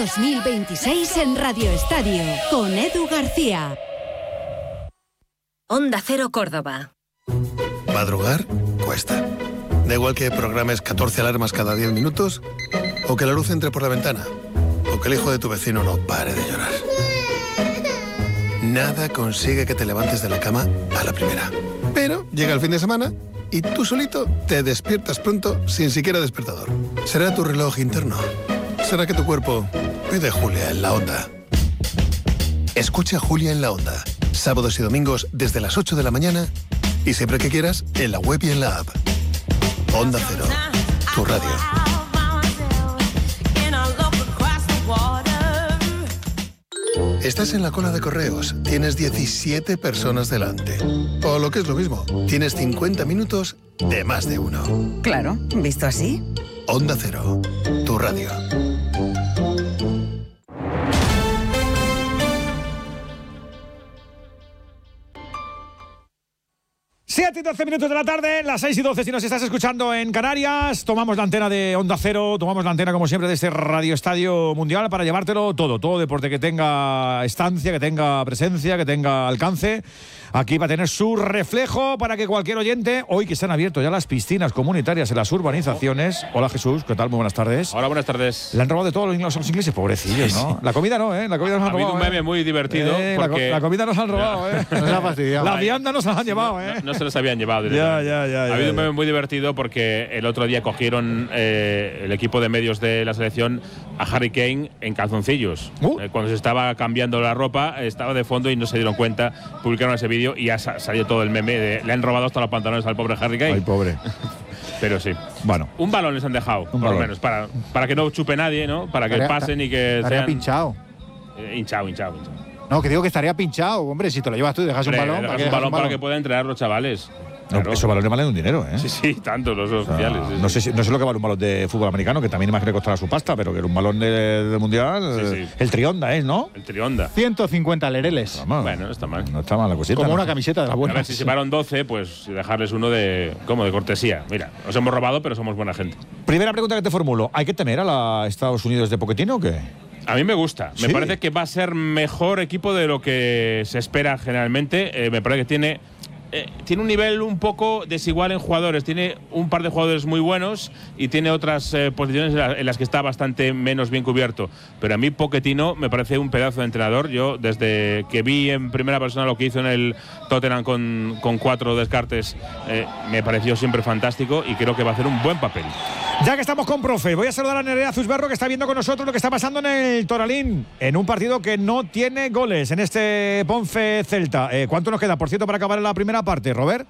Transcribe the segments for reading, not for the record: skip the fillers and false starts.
2026 en Radio Estadio, con Edu García. Onda Cero Córdoba. Madrugar cuesta. Da igual que programes 14 alarmas cada 10 minutos, o que la luz entre por la ventana, o que el hijo de tu vecino no pare de llorar. Nada consigue que te levantes de la cama a la primera. Pero llega el fin de semana y tú solito te despiertas pronto sin siquiera despertador. ¿Será tu reloj interno? ¿Será que tu cuerpo pide Julia en la Onda? Escucha Julia en la Onda, sábados y domingos desde las 8 de la mañana y siempre que quieras en la web y en la app. Onda Cero, tu radio. Estás en la cola de correos, tienes 17 personas delante. O lo que es lo mismo, tienes 50 minutos de más de uno. Claro, visto así. Onda Cero, tu radio. Siete y 12 minutos de la tarde, las 6 y 12 si nos estás escuchando en Canarias. Tomamos la antena de Onda Cero, tomamos la antena como siempre de este Radio Estadio Mundial para llevártelo todo deporte que tenga estancia, que tenga presencia, que tenga alcance. Aquí va a tener su reflejo para que cualquier oyente, hoy que se han abierto ya las piscinas comunitarias en las urbanizaciones. Hola Jesús, ¿qué tal? Muy buenas tardes. Hola, buenas tardes. Le han robado de todo a los ingleses, pobrecillos, ¿no? La comida no, ¿eh? La comida nos han robado. Ha habido un meme muy divertido. Porque... La comida nos han robado, ¿eh? Nos ha fastidiado. La vianda nos han llevado, ¿eh? No se los habían llevado. Ya. Ha habido un meme muy divertido porque el otro día cogieron el equipo de medios de la selección a Harry Kane en calzoncillos. Cuando se estaba cambiando la ropa, estaba de fondo y no se dieron cuenta. Publicaron ese vídeo y ya salió todo el meme de le han robado hasta los pantalones al pobre Harry Kane. Ay, pobre. Pero sí. Bueno. Un balón les han dejado, por lo menos, para que no chupe nadie, ¿no? Para que pasen y que estaría sean… pinchado. Hinchado. No, que digo que estaría pinchado, hombre, si te lo llevas tú y dejas un balón. Dejas un balón para que puedan entrenar los chavales. Claro. Esos balones valen un dinero, ¿eh? Sí, tanto los oficiales. No sé lo que vale un balón de fútbol americano, que también imagino que costará su pasta, pero que era un balón del Mundial. Sí. El Trionda es, ¿no? El Trionda. 150 lereles. Bueno, no está mal. No está mal la cosita. Como una camiseta de la buena. A ver, si se llevaron 12, pues dejarles uno de cortesía. Mira, os hemos robado, pero somos buena gente. Primera pregunta que te formulo. ¿Hay que temer a la Estados Unidos de Pochettino o qué? A mí me gusta. ¿Sí? Me parece que va a ser mejor equipo de lo que se espera generalmente. Me parece que tiene un nivel un poco desigual en jugadores. Tiene un par de jugadores muy buenos y tiene otras posiciones en las que está bastante menos bien cubierto. Pero a mí Pochettino me parece un pedazo de entrenador. Yo, desde que vi en primera persona lo que hizo en el Tottenham con 4 descartes, me pareció siempre fantástico y creo que va a hacer un buen papel. Ya que estamos con profe, voy a saludar a Nerea Zuzberro, que está viendo con nosotros lo que está pasando en el Toralín, en un partido que no tiene goles, en este Ponfe Celta. ¿Cuánto nos queda, por cierto, para acabar la primera parte, Robert?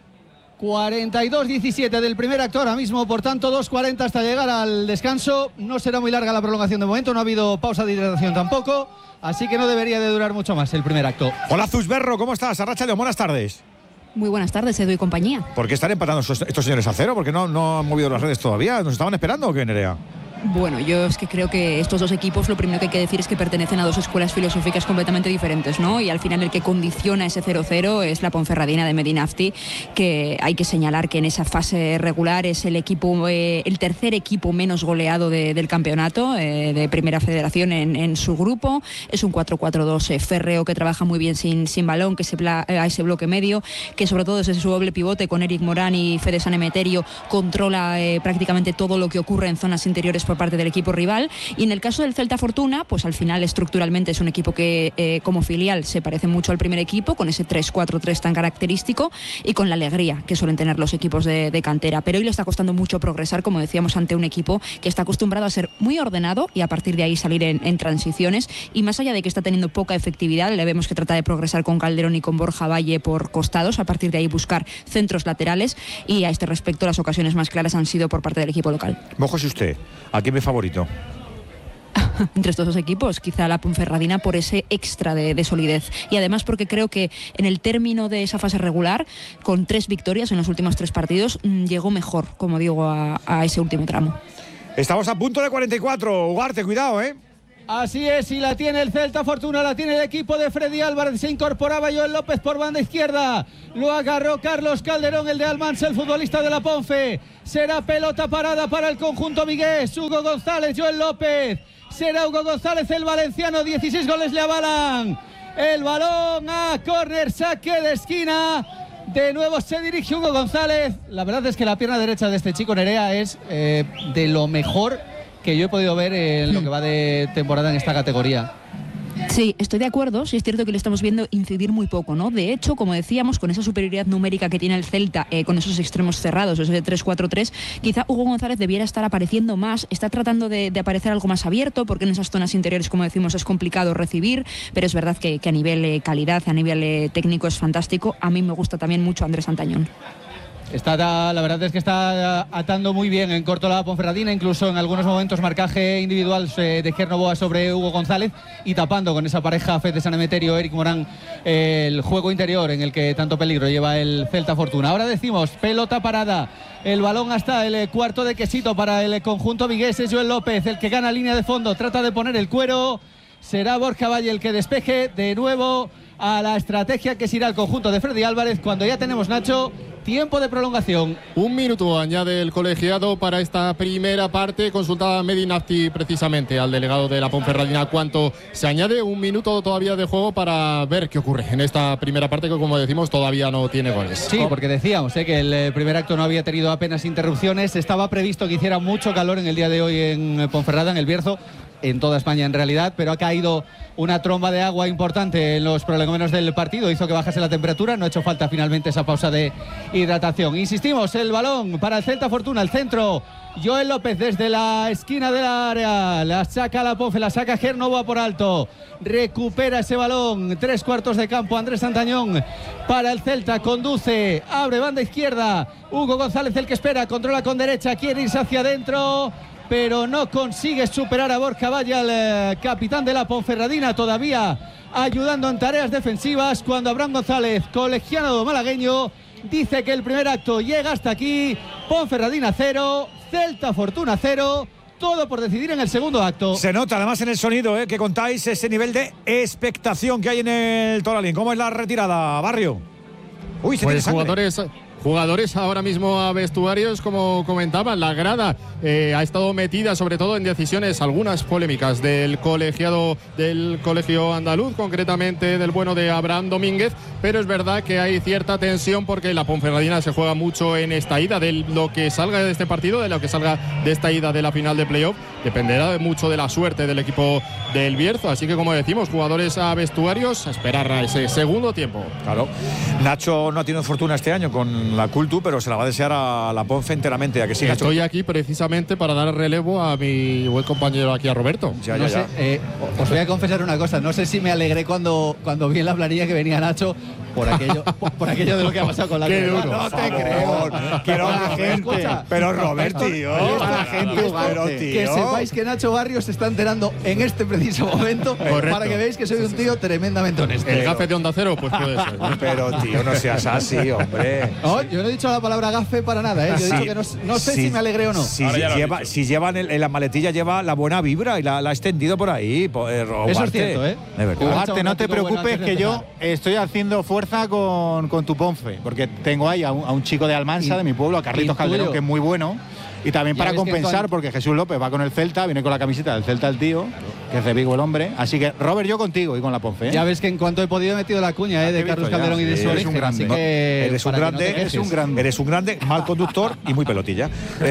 42-17 del primer acto ahora mismo, por tanto 2:40 hasta llegar al descanso. No será muy larga la prolongación de momento, no ha habido pausa de hidratación tampoco, así que no debería de durar mucho más el primer acto. Hola Zuzberro, ¿cómo estás? Arracha León, buenas tardes. Muy buenas tardes, Edu y compañía. ¿Por qué están empatando estos señores a cero? ¿Por qué no han movido las redes todavía? ¿Nos estaban esperando o qué, Nerea? Bueno, yo es que creo que estos dos equipos, lo primero que hay que decir es que pertenecen a dos escuelas filosóficas completamente diferentes, ¿no? Y al final el que condiciona ese 0-0 es la Ponferradina de Medinafti, que hay que señalar que en esa fase regular es el equipo, el tercer equipo menos goleado del campeonato de Primera Federación en su grupo. Es un 4-4-2 férreo que trabaja muy bien sin balón, que a ese bloque medio, que sobre todo desde su doble pivote con Eric Morán y Fede San Emeterio controla prácticamente todo lo que ocurre en zonas interiores por parte del equipo rival. Y en el caso del Celta Fortuna, pues al final estructuralmente es un equipo que como filial se parece mucho al primer equipo, con ese 3-4-3 tan característico y con la alegría que suelen tener los equipos de cantera. Pero hoy le está costando mucho progresar, como decíamos, ante un equipo que está acostumbrado a ser muy ordenado y a partir de ahí salir en transiciones. Y más allá de que está teniendo poca efectividad, le vemos que trata de progresar con Calderón y con Borja Valle por costados, a partir de ahí buscar centros laterales, y a este respecto las ocasiones más claras han sido por parte del equipo local. Mójese usted, ¿a quién es favorito? Entre estos dos equipos, quizá la Ponferradina por ese extra de solidez, y además porque creo que en el término de esa fase regular, con 3 victorias en los últimos 3 partidos, llegó mejor, como digo, a ese último tramo. Estamos a punto de 44, Ugarte, cuidado, Así es, y la tiene el Celta Fortuna, la tiene el equipo de Freddy Álvarez. Se incorporaba Joel López por banda izquierda, lo agarró Carlos Calderón, el de Almansa, el futbolista de la Ponfe. Será pelota parada para el conjunto vigués. Hugo González, Joel López, Será Hugo González el valenciano, 16 goles le avalan. El balón a córner, saque de esquina. De nuevo se dirige Hugo González. La verdad es que la pierna derecha de este chico, Nerea, es de lo mejor que yo he podido ver en lo que va de temporada en esta categoría. Sí, estoy de acuerdo. Sí, es cierto que le estamos viendo incidir muy poco, ¿no? De hecho, como decíamos, con esa superioridad numérica que tiene el Celta, con esos extremos cerrados, ese 3-4-3, quizá Hugo González debiera estar apareciendo más. Está tratando de aparecer algo más abierto, porque en esas zonas interiores, como decimos, es complicado recibir, pero es verdad que a nivel calidad, a nivel técnico es fantástico. A mí me gusta también mucho Andrés Antañón. La verdad es que está atando muy bien en corto la Ponferradina, incluso en algunos momentos marcaje individual de Ker Novoa sobre Hugo González y tapando con esa pareja Fede San Emeterio, Eric Morán, el juego interior en el que tanto peligro lleva el Celta Fortuna. Ahora decimos, pelota parada, el balón hasta el cuarto de quesito para el conjunto vigués, es Joel López el que gana línea de fondo, trata de poner el cuero, será Borja Valle el que despeje de nuevo a la estrategia que será el conjunto de Freddy Álvarez cuando ya tenemos, Nacho, tiempo de prolongación. 1 minuto añade el colegiado para esta primera parte. Consultaba Mehdi Nafti precisamente al delegado de la Ponferradina cuánto se añade. 1 minuto todavía de juego para ver qué ocurre en esta primera parte que, como decimos, todavía no tiene goles. Sí, porque decíamos que el primer acto no había tenido apenas interrupciones. Estaba previsto que hiciera mucho calor en el día de hoy en Ponferrada, en el Bierzo, en toda España en realidad, pero ha caído una tromba de agua importante en los prolegómenos del partido, hizo que bajase la temperatura, no ha hecho falta finalmente esa pausa de hidratación. Insistimos, el balón para el Celta Fortuna, el centro, Joel López desde la esquina del área, la saca la Ponfe, la saca Ker Novoa por alto, recupera ese balón, 3/4 de campo, Andrés Antañón para el Celta, conduce, abre banda izquierda, Hugo González el que espera, controla con derecha, quiere irse hacia adentro, pero no consigue superar a Borja Valle, el capitán de la Ponferradina, todavía ayudando en tareas defensivas, cuando Abraham González, colegiado malagueño, dice que el primer acto llega hasta aquí. Ponferradina 0, Celta Fortuna 0, todo por decidir en el segundo acto. Se nota además en el sonido que contáis ese nivel de expectación que hay en el Toralín. ¿Cómo es la retirada, Barrio? Uy, se pues tiene jugadores ahora mismo a vestuarios, como comentaban, la grada ha estado metida sobre todo en decisiones, algunas polémicas del colegio andaluz, concretamente del bueno de Abraham Domínguez, pero es verdad que hay cierta tensión porque la Ponferradina se juega mucho en esta ida, de lo que salga de este partido, de lo que salga de esta ida de la final de playoff, dependerá mucho de la suerte del equipo del Bierzo, así que como decimos, jugadores a vestuarios, a esperar a ese segundo tiempo. Claro, Nacho no ha tenido fortuna este año con la Cultu, pero se la va a desear a la Ponfe enteramente. ¿A que sí, Estoy aquí precisamente para dar relevo a mi buen compañero aquí, a Roberto. Os voy a confesar una cosa, no sé si me alegré cuando vi en la planilla que venía Nacho por aquello de lo que ha pasado con la Qué duro, no te creo. Quiero a la gente. Pero Robert, tío. A la gente, que sepáis que Nacho Barrios se está enterando en este preciso momento. Correcto. Para que veáis que soy un tío tremendamente honesto. El gafe de Onda Cero, pues puede ser. Pero tío, no seas así, hombre. No, yo no he dicho la palabra gafe para nada, Yo he dicho que no sé si me alegré o no. Si llevan en la maletilla, lleva la buena vibra y la ha extendido por ahí. Eso es cierto, De verdad. Ugarte, no te preocupes que yo estoy haciendo fuerza con tu Ponfe, porque tengo ahí a un chico de Almansa, de mi pueblo, a Carlitos Calderón, que es muy bueno. Y también para compensar, porque Jesús López va con el Celta, viene con la camiseta del Celta el tío, que es de Vigo el hombre. Así que, Robert, yo contigo y con la Ponfe. Ya ves que en cuanto he podido he metido la cuña de Carlos Calderón y de su eres un grande. Eres un grande, mal conductor y muy pelotilla.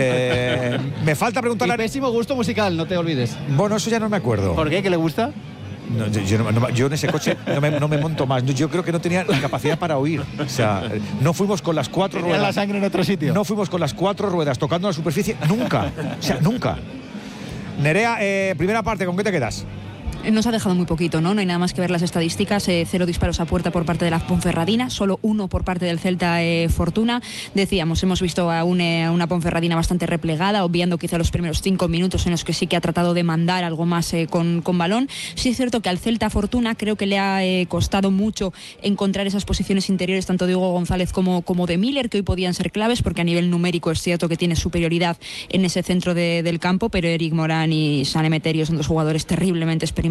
Me falta preguntarle. Y pésimo gusto musical, no te olvides. Bueno, eso ya no me acuerdo. ¿Por qué? ¿Qué le gusta? No, yo en ese coche no me monto más. Yo creo que no tenía la capacidad para oír. O sea, no fuimos con las 4 ruedas. la sangre en otro sitio. No fuimos con las 4 ruedas tocando la superficie nunca. O sea, nunca. Nerea, primera parte, ¿con qué te quedas? Nos ha dejado muy poquito, ¿no? No hay nada más que ver las estadísticas. 0 disparos a puerta por parte de la Ponferradina, solo 1 por parte del Celta Fortuna. Decíamos, hemos visto a una Ponferradina bastante replegada, obviando quizá los primeros 5 minutos en los que sí que ha tratado de mandar algo más con balón. Sí es cierto que al Celta Fortuna creo que le ha costado mucho encontrar esas posiciones interiores, tanto de Hugo González como de Miller, que hoy podían ser claves, porque a nivel numérico es cierto que tiene superioridad en ese centro del campo, pero Eric Morán y San Emeterio son 2 jugadores terriblemente experimentados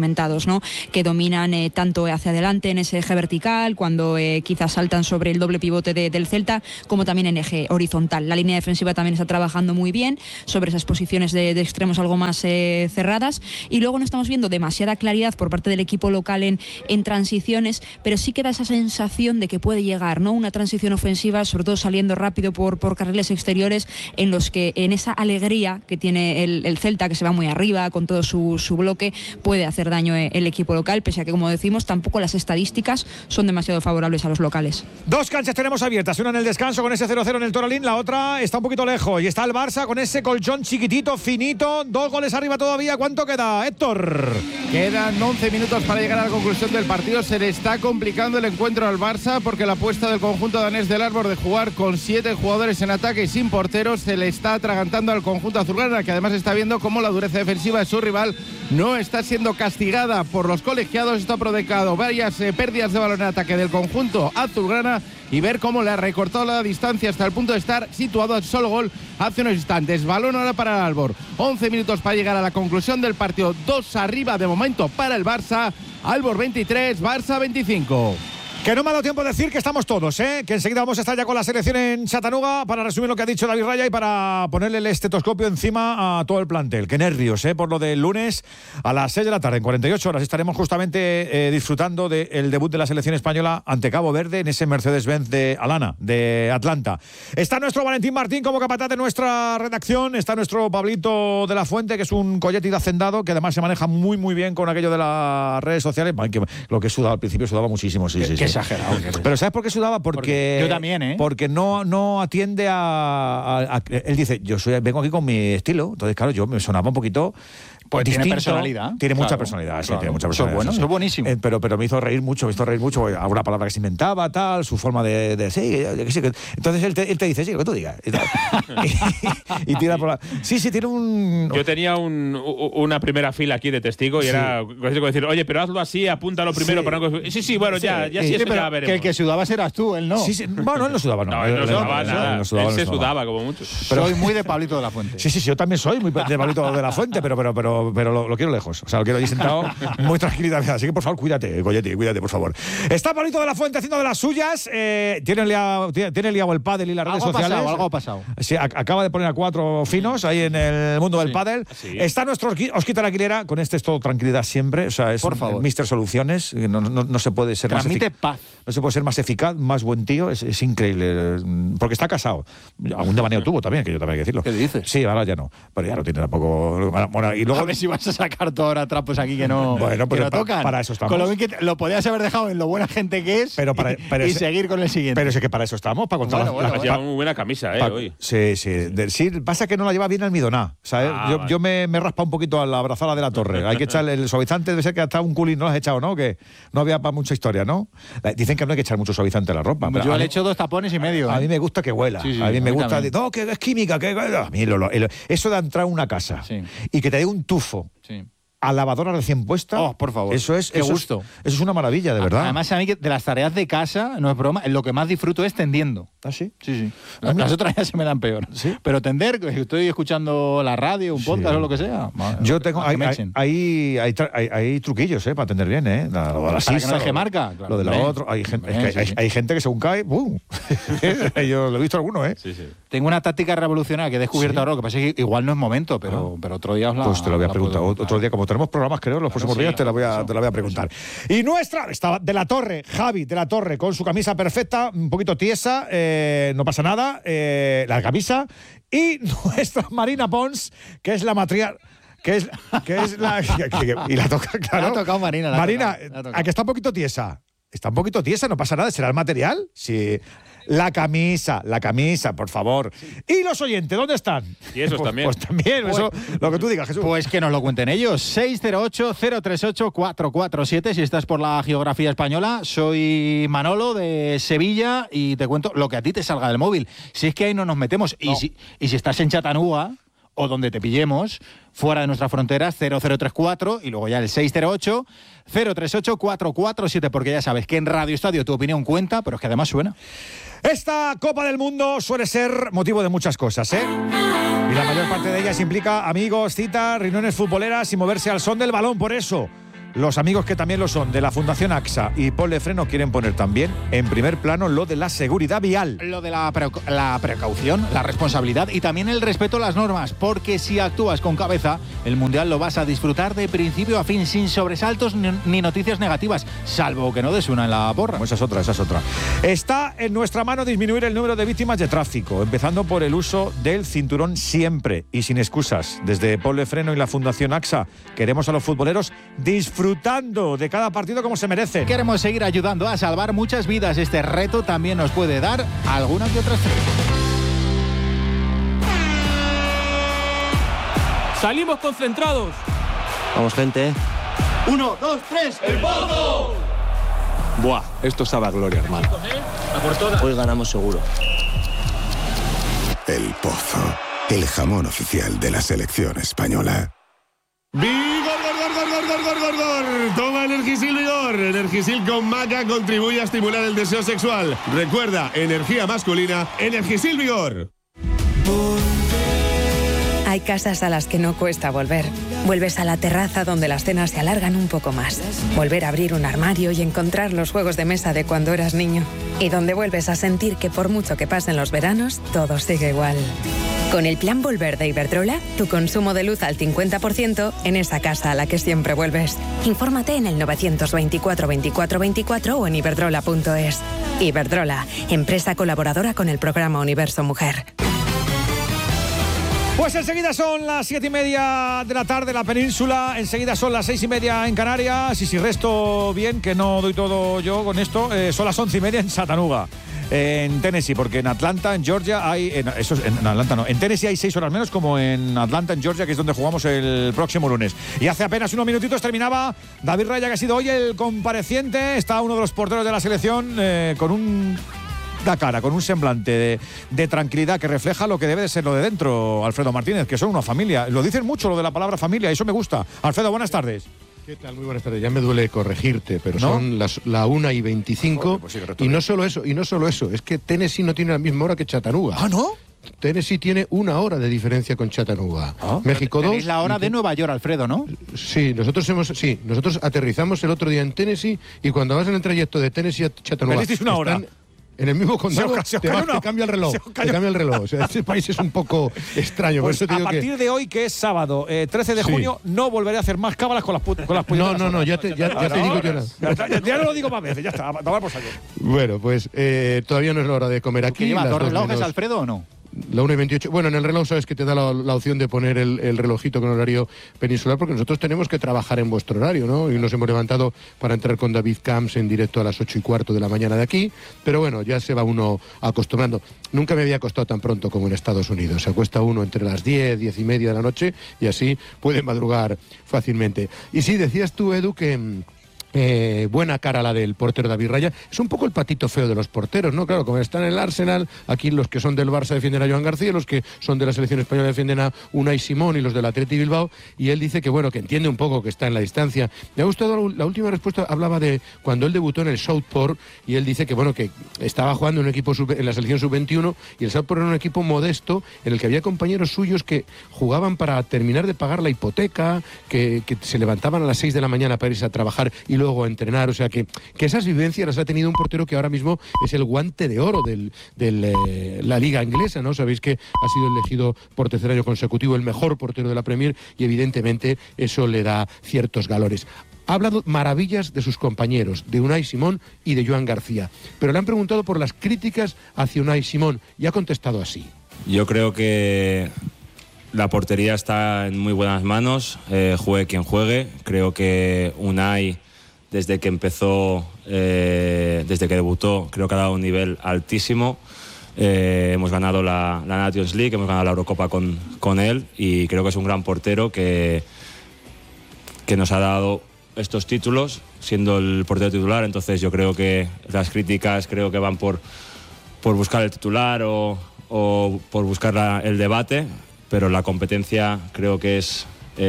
experimentados, ¿no? Que dominan tanto hacia adelante en ese eje vertical, cuando quizás saltan sobre el doble pivote del Celta, como también en eje horizontal. La línea defensiva también está trabajando muy bien sobre esas posiciones de extremos algo más cerradas, y luego no estamos viendo demasiada claridad por parte del equipo local en transiciones, pero sí queda esa sensación de que puede llegar, ¿no? Una transición ofensiva, sobre todo saliendo rápido por carriles exteriores, en los que en esa alegría que tiene el Celta, que se va muy arriba con todo su bloque, puede hacer daño el equipo local, pese a que, como decimos, tampoco las estadísticas son demasiado favorables a los locales. Dos canchas tenemos abiertas, una en el descanso con ese 0-0 en el Toralín, la otra está un poquito lejos, y está el Barça con ese colchón chiquitito, finito, 2 goles arriba todavía. ¿Cuánto queda, Héctor? Quedan 11 minutos para llegar a la conclusión del partido. Se le está complicando el encuentro al Barça, porque la apuesta del conjunto danés del Árbol de jugar con 7 jugadores en ataque y sin porteros se le está atragantando al conjunto azulgrana, que además está viendo cómo la dureza defensiva de su rival no está siendo castigada por los colegiados. Esto ha provocado varias pérdidas de balón en ataque del conjunto azulgrana, y ver cómo le ha recortado la distancia hasta el punto de estar situado al solo gol hace unos instantes. Balón ahora para el Albor. 11 minutos para llegar a la conclusión del partido. 2 arriba de momento para el Barça. Albor 23, Barça 25. Que no me ha dado tiempo de decir que estamos todos, que enseguida vamos a estar ya con la selección en Chattanooga para resumir lo que ha dicho David Raya y para ponerle el estetoscopio encima a todo el plantel. Qué nervios, por lo del lunes a las 6 de la tarde. En 48 horas estaremos justamente disfrutando del debut de la selección española ante Cabo Verde en ese Mercedes-Benz de Alana, de Atlanta. Está nuestro Valentín Martín como capataz de nuestra redacción. Está nuestro Pablito de la Fuente, que es un colleti de hacendado, que además se maneja muy, muy bien con aquello de las redes sociales. Lo que sudaba al principio, sudaba muchísimo, sí. Exagerado. Pero ¿sabes por qué sudaba? Porque yo también, Porque no atiende a él dice, vengo aquí con mi estilo. Entonces, claro, yo me sonaba un poquito. Pues distinto. tiene personalidad. Tiene mucha personalidad, sí, tiene mucha personalidad. Eso es bueno, eso es buenísimo. Pero me hizo reír mucho, alguna palabra que se inventaba, tal, su forma de sí. Entonces él te dice, sí, lo que tú digas. Y tira por la... Sí, tiene un... Yo tenía una primera fila aquí de testigo y era como decir, oye, pero hazlo así, apúntalo primero para no... Sí, bueno, ya veremos. Que el que sudabas eras tú, él no. Sí. Bueno, él no sudaba, no. Él no sudaba nada. Él se sudaba como mucho. Pero soy muy de Pablito de la Fuente. Sí, yo también soy muy de Pablito de la Fuente, pero lo quiero lejos. O sea, lo quiero ahí sentado muy tranquilidad. Así que, por favor, cuídate, Colleti, cuídate, por favor. Está Pablito de la Fuente haciendo de las suyas. Tiene liado el pádel y las redes sociales. Algo ha pasado. Sí, acaba de poner a 4 finos ahí en el mundo del pádel. Sí. Está nuestro Osquita Aguilera, con este es todo tranquilidad siempre. O sea, es Mr. Soluciones. No se puede ser más eficaz. Paz. No se puede ser más eficaz, más buen tío. Es increíble. Porque está casado. Algún devaneo tuvo también, que yo también hay que decirlo. ¿Qué dices? Sí, ahora ya no. Pero ya no tiene tampoco... Bueno, y luego... A ver si vas a sacar todo ahora trapos aquí que no, bueno, que no tocan. Para eso estamos. Con lo bien que lo podías haber dejado en lo buena gente que es y seguir con el siguiente. Pero es que para eso estamos, para contar lleva muy buena camisa, hoy. Sí. Sí, pasa que no la lleva bien almidoná. ¿Sabes? Yo me raspa un poquito a la abrazada de la torre. Hay que echarle el suavizante, debe ser que hasta un culín no lo has echado, ¿no? Que no había para mucha historia, ¿no? Dicen que no hay que echar mucho suavizante a la ropa. Yo le he hecho 2 tapones y medio. A mí me gusta que huela. Sí, a mí me gusta. No, que es química. A mí eso de entrar a una casa y que te dé un tufo. Sí. A lavadora recién puesta. Oh, por favor. Eso es. Qué gusto. Eso es una maravilla, de verdad. Además, a mí de las tareas de casa, no es broma, lo que más disfruto es tendiendo. ¿Ah, sí? Sí. Las otras ya se me dan peor. ¿Sí? Pero tender, que estoy escuchando la radio, un podcast o lo que sea. Yo tengo. Hay truquillos, para atender bien, para que no deje marca. Claro, lo de la otra. Hay gente que según cae, ¡bum! Yo lo he visto alguno, Sí. Tengo una táctica revolucionaria que he descubierto ahora, lo que pasa es que igual no es momento, pero otro día os la... Pues te lo voy a preguntar. Otro día, como tenemos programas, creo, los próximos días te la voy a preguntar. Y nuestra, estaba de la Torre, Javi de la Torre, con su camisa perfecta, un poquito tiesa, no pasa nada, la camisa, y nuestra Marina Pons, que es la matriarca. Que es la... y la toca, claro. La ha tocado Marina. Marina, a que está un poquito tiesa. Está un poquito tiesa, no pasa nada. ¿Será el material? Sí. La camisa, por favor. ¿Y los oyentes, dónde están? Y esos también. Pues también, eso, lo que tú digas, Jesús. Pues que nos lo cuenten ellos. 608-038-447, si estás por la geografía española. Soy Manolo, de Sevilla, y te cuento lo que a ti te salga del móvil. Si es que ahí no nos metemos. No. Y si estás en Chattanooga, o donde te pillemos, fuera de nuestras fronteras, 0034, y luego ya el 608-038-447, porque ya sabes que en Radio Estadio tu opinión cuenta, pero es que además suena. Esta Copa del Mundo suele ser motivo de muchas cosas, Y la mayor parte de ellas implica amigos, citas, reuniones futboleras y moverse al son del balón. Por eso, los amigos que también lo son de la Fundación AXA y Ponle Freno quieren poner también en primer plano lo de la seguridad vial. Lo de la precaución, la responsabilidad y también el respeto a las normas, porque si actúas con cabeza, el Mundial lo vas a disfrutar de principio a fin, sin sobresaltos ni noticias negativas, salvo que no des una en la porra. Esa es otra. Está en nuestra mano disminuir el número de víctimas de tráfico, empezando por el uso del cinturón siempre y sin excusas. Desde Ponle Freno y la Fundación AXA queremos a los futboleros disfrutando de cada partido como se merece. Queremos seguir ayudando a salvar muchas vidas. Este reto también nos puede dar alguna que otra estrella. Salimos concentrados. Vamos, gente. 1, 2, 3, ¡el Pozo! Buah, esto sabe a gloria, hermano. Hoy ganamos seguro. El Pozo, el jamón oficial de la selección española. ¡Vigor! Toma Energisil Vigor. Energisil con maca contribuye a estimular el deseo sexual. Recuerda, energía masculina, Energisil Vigor. Hay casas a las que no cuesta volver. Vuelves a la terraza donde las cenas se alargan un poco más. Volver a abrir un armario y encontrar los juegos de mesa de cuando eras niño. Y donde vuelves a sentir que por mucho que pasen los veranos, todo sigue igual. Con el plan Volver de Iberdrola, tu consumo de luz al 50% en esa casa a la que siempre vuelves. Infórmate en el 924 24 24 o en iberdrola.es. Iberdrola, empresa colaboradora con el programa Universo Mujer. Pues enseguida son las 7:30 de la tarde en la península, enseguida son las 6:30 en Canarias, y si resto bien, que no doy todo yo con esto, son las 11:30 en Chattanooga, en Tennessee, porque en Atlanta, en Georgia, en Tennessee hay 6 horas menos, como en Atlanta, en Georgia, que es donde jugamos el próximo lunes. Y hace apenas unos minutitos terminaba David Raya, que ha sido hoy el compareciente. Está uno de los porteros de la selección con con un semblante de tranquilidad que refleja lo que debe de ser lo de dentro, Alfredo Martínez, que son una familia. Lo dicen mucho, lo de la palabra familia, eso me gusta. Alfredo, buenas tardes. ¿Qué tal? Muy buenas tardes. Ya me duele corregirte, pero ¿no? Son la 1:25. Pues sí, y no solo eso, es que Tennessee no tiene la misma hora que Chattanooga. ¿Ah, no? Tennessee tiene 1 hora de diferencia con Chattanooga. México 2. Tenéis la hora de Nueva York, Alfredo, ¿no? Sí, nosotros aterrizamos el otro día en Tennessee, y cuando vas en el trayecto de Tennessee a Chattanooga, perdisteis una hora. En el mismo condado te cambia el reloj. O sea, este país es un poco extraño. Pues por eso te digo a partir de hoy, que es sábado 13 de junio, no volveré a hacer más cábalas con las puñetas. No, ya te digo yo. Ya no lo digo más veces, ya está. Bueno, pues todavía no es la hora de comer aquí. ¿Llevas 2 relojes, Alfredo, o no? La 1:28. Bueno, en el reloj sabes que te da la opción de poner el relojito con horario peninsular, porque nosotros tenemos que trabajar en vuestro horario, ¿no? Y nos hemos levantado para entrar con David Camps en directo a las 8:15 de la mañana de aquí. Pero bueno, ya se va uno acostumbrando. Nunca me había acostado tan pronto como en Estados Unidos. Se acuesta uno entre las 10, 10:30 de la noche, y así puede madrugar fácilmente. Y sí, decías tú, Edu, que buena cara la del portero David Raya. Es un poco el patito feo de los porteros, ¿no? Claro, como están en el Arsenal, aquí los que son del Barça defienden a Joan García, los que son de la selección española defienden a Unai Simón, y los del Atleti Bilbao, y él dice que bueno, que entiende un poco que está en la distancia. Me ha gustado la última respuesta, hablaba de cuando él debutó en el Southport, y él dice que bueno, que estaba jugando en un equipo en la selección sub-21, y el Southport era un equipo modesto en el que había compañeros suyos que jugaban para terminar de pagar la hipoteca, que se levantaban a las 6 de la mañana para irse a trabajar y luego a entrenar. O sea que esas vivencias las ha tenido un portero que ahora mismo es el guante de oro de la liga inglesa, ¿no? Sabéis que ha sido elegido por 3er año consecutivo el mejor portero de la Premier, y evidentemente eso le da ciertos galores. Ha hablado maravillas de sus compañeros, de Unai Simón y de Joan García, pero le han preguntado por las críticas hacia Unai Simón y ha contestado así. Yo creo que la portería está en muy buenas manos, juegue quien juegue. Creo que Unai, desde que empezó, desde que debutó, creo que ha dado un nivel altísimo. Hemos ganado la Nations League, hemos ganado la Eurocopa con él, y creo que es un gran portero que nos ha dado estos títulos siendo el portero titular. Entonces yo creo que las críticas que van por buscar el titular o por buscar el debate, pero la competencia creo que es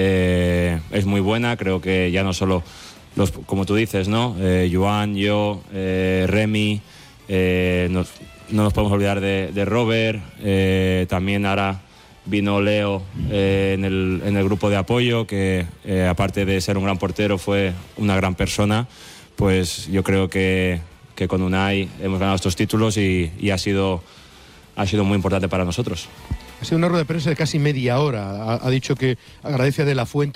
muy buena. Creo que ya no solo como tú dices, ¿no? Joan, yo, Remy, no nos podemos olvidar de Robert, también ahora vino Leo en el grupo de apoyo, que aparte de ser un gran portero fue una gran persona. Pues yo creo que con Unai hemos ganado estos títulos y ha sido muy importante para nosotros. Ha sido una rueda de prensa de casi media hora. Ha dicho que agradece a De La Fuente